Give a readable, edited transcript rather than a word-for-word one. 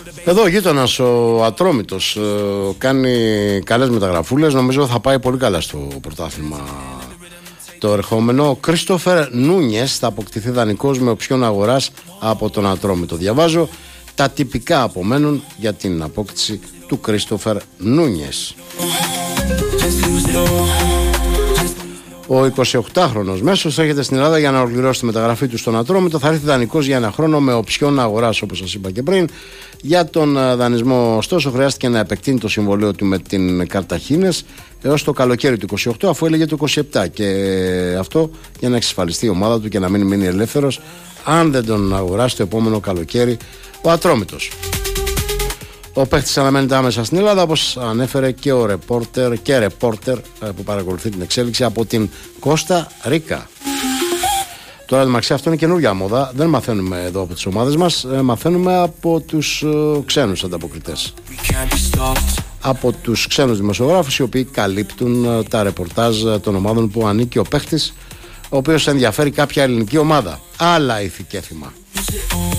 Εδώ ο γείτονας ο Ατρόμητος κάνει καλές μεταγραφούλες. Νομίζω θα πάει πολύ καλά στο πρωτάθλημα το ερχόμενο. Ο Κρίστοφερ Νούνιες θα αποκτηθεί δανεικός με οψιόν αγοράς από τον Ατρόμητο. Διαβάζω, τα τυπικά απομένουν για την απόκτηση του Κρίστοφερ Νούνιες. Ο 28χρονος μέσος έρχεται στην Ελλάδα για να ολοκληρώσει τη μεταγραφή του στον Ατρόμητο. Θα έρθει δανεικός για ένα χρόνο με οψιόν αγοράς, όπως σας είπα και πριν. Για τον δανεισμό, ωστόσο, χρειάστηκε να επεκτείνει το συμβολέο του με την Καρταχίνες έως το καλοκαίρι του 28, αφού έλεγε το 27. Και αυτό για να εξασφαλιστεί η ομάδα του και να μην μείνει ελεύθερος, αν δεν τον αγοράσει το επόμενο καλοκαίρι ο Ατρόμητος. Ο παίχτης αναμένεται άμεσα στην Ελλάδα, όπως ανέφερε και ο ρεπόρτερ που παρακολουθεί την εξέλιξη από την Κώστα Ρίκα. Τώρα μεταξύ αυτό είναι καινούργια μόδα. Δεν μαθαίνουμε εδώ από τις ομάδες μας, μαθαίνουμε από τους ξένους ανταποκριτές. Από τους ξένους δημοσιογράφους, οι οποίοι καλύπτουν τα ρεπορτάζ των ομάδων που ανήκει ο παίχτης, ο οποίος ενδιαφέρει κάποια ελληνική ομάδα. Άλλα ηθικέθημα.